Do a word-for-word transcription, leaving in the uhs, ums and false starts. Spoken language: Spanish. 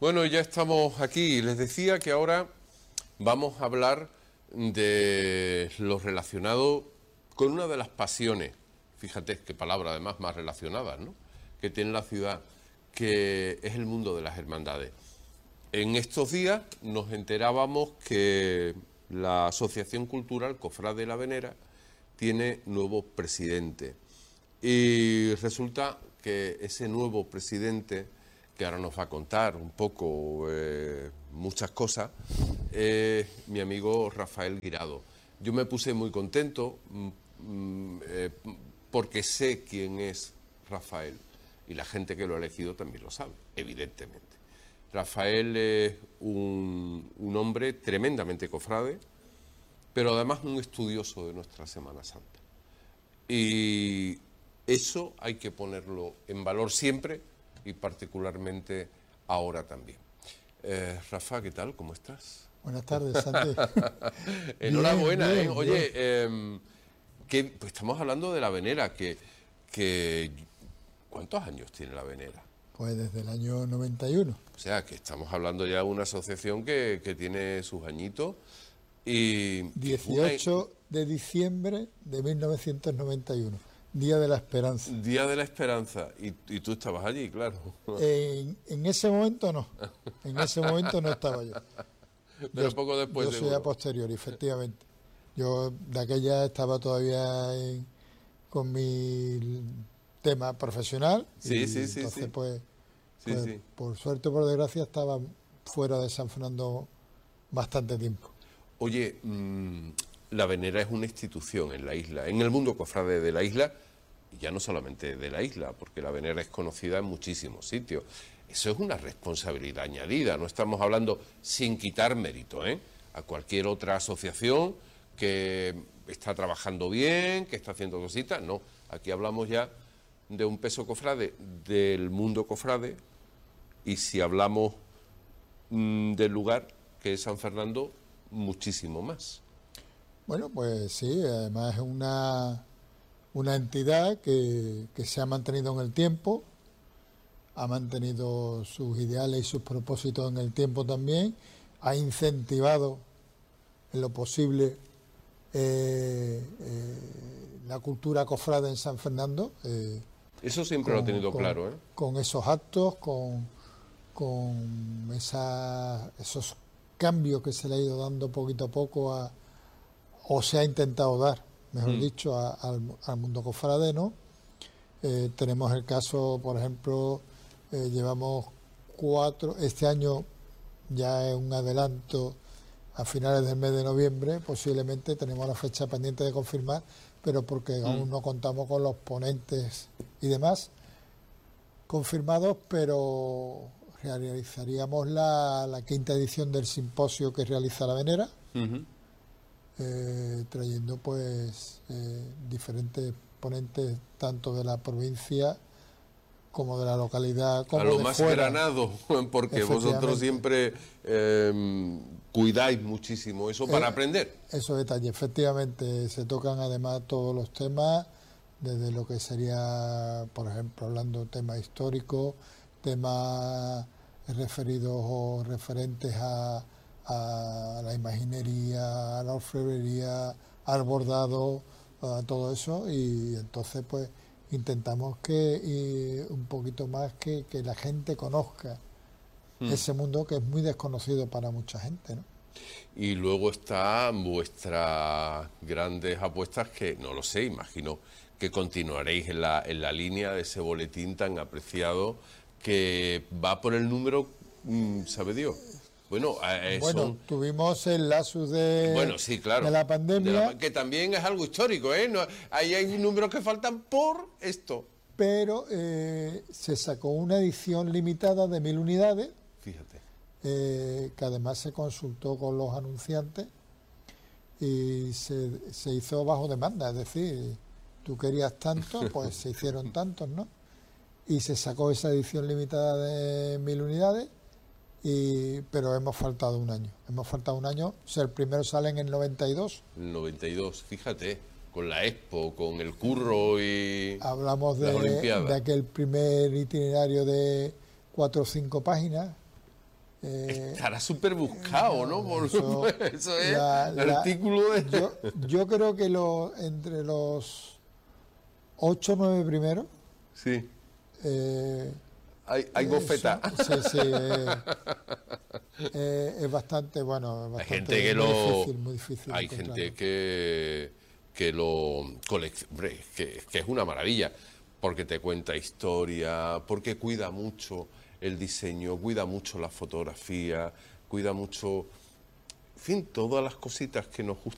Bueno, ya estamos aquí. Les decía que ahora vamos a hablar de lo relacionado con una de las pasiones, fíjate qué palabra además más relacionadas, ¿no?, que tiene la ciudad, que es el mundo de las hermandades. En estos días nos enterábamos que la Asociación Cultural Cofrade de la Venera tiene nuevo presidente. Y resulta que ese nuevo presidente, que ahora nos va a contar un poco eh, muchas cosas, es mi amigo Rafael Guirado. Yo me puse muy contento mm, eh, porque sé quién es Rafael, y la gente que lo ha elegido también lo sabe, evidentemente. Rafael es un, un hombre tremendamente cofrade, pero además un estudioso de nuestra Semana Santa. Y eso hay que ponerlo en valor siempre y particularmente ahora también. Eh, Rafa, ¿qué tal? ¿Cómo estás? Buenas tardes, Santi. Enhorabuena, bien, bien, ¿eh? Oye, bien. eh, que, pues estamos hablando de la Venera, que, que... ¿Cuántos años tiene la Venera? Pues desde el año noventa y uno. O sea, que estamos hablando ya de una asociación que, que tiene sus añitos y... dieciocho de diciembre de mil novecientos noventa y uno, Día de la Esperanza. Día de la Esperanza, y, y tú estabas allí, claro. En, en ese momento no, en ese momento no estaba yo. Pero yo, poco después Yo soy seguro. a posteriori, efectivamente. Yo de aquella estaba todavía en, con mi tema profesional. Sí, y sí, sí, entonces sí. pues, Sí, pues sí. por suerte o por desgracia estaba fuera de San Fernando bastante tiempo. Oye, mmm, la Venera es una institución en la isla, en el mundo cofrade de la isla, y ya no solamente de la isla, porque la Venera es conocida en muchísimos sitios. Eso es una responsabilidad añadida, no estamos hablando sin quitar mérito, ¿eh?, a cualquier otra asociación que está trabajando bien, que está haciendo cositas. No, aquí hablamos ya de un peso cofrade del mundo cofrade, y si hablamos mmm, del lugar que es San Fernando, muchísimo más. Bueno, pues sí, además es una, una entidad que, que se ha mantenido en el tiempo, ha mantenido sus ideales y sus propósitos en el tiempo también, ha incentivado en lo posible eh, eh, la cultura cofrade en San Fernando. Eh, Eso siempre con, lo he tenido con, claro, ¿eh? Con esos actos, con, con esa, esos cambios que se le ha ido dando poquito a poco a, o se ha intentado dar, mejor mm. dicho, a, al, al mundo cofrade, ¿no? Eh, tenemos el caso, por ejemplo, eh, llevamos cuatro, este año ya es un adelanto, a finales del mes de noviembre, posiblemente tenemos la fecha pendiente de confirmar, pero porque mm. aún no contamos con los ponentes y demás confirmados, pero realizaríamos la, la quinta edición del simposio que realiza la Venera, uh-huh. eh, trayendo pues eh, diferentes ponentes tanto de la provincia como de la localidad, como a lo de más fuera. Granado, porque vosotros siempre eh, cuidáis muchísimo eso para eh, aprender. Esos detalles, efectivamente, se tocan además todos los temas, desde lo que sería, por ejemplo, hablando de temas históricos, temas referidos o referentes a, a la imaginería, a la orfebrería, al bordado, a todo eso, y entonces pues intentamos que y un poquito más que, que la gente conozca mm. ese mundo que es muy desconocido para mucha gente, ¿no? Y luego están vuestras grandes apuestas que, no lo sé, imagino que continuaréis en la, en la línea de ese boletín tan apreciado que va por el número, ¿sabe Dios? Bueno, eh, bueno son... tuvimos el lasus de, bueno, sí, claro, de la pandemia. De la, que también es algo histórico, ¿eh? No, ahí hay números que faltan por esto. Pero eh, se sacó una edición limitada de mil unidades. Fíjate. Eh, que además se consultó con los anunciantes y se, se hizo bajo demanda, es decir, tú querías tanto, pues se hicieron tantos, ¿no? Y se sacó esa edición limitada de mil unidades, y, pero hemos faltado un año, hemos faltado un año, o sea, el primero sale en el noventa y dos. El noventa y dos, fíjate, con la Expo, con el Curro y hablamos de, las Olimpiadas. de aquel primer itinerario de cuatro o cinco páginas, Eh, Estará súper buscado, ¿no? Por, eso, eso es la- el la- artículo de... yo, yo creo que lo, entre los ocho o nueve primeros, Sí, eh, hay, hay eh, bofeta. son- sí, sí, eh, eh, es bastante, bueno, es Hay bastante gente que muy lo... difícil, muy difícil Hay encontrarlo. gente que, que lo colecciona, que, que es una maravilla, porque te cuenta historia, porque cuida mucho el diseño, cuida mucho la fotografía, cuida mucho, en fin, todas las cositas que nos gustan.